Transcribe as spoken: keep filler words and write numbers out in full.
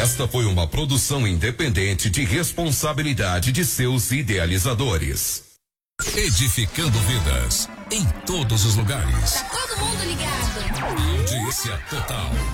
Esta foi uma produção independente de responsabilidade de seus idealizadores. Edificando vidas em todos os lugares. Tá todo mundo ligado. Audiência total.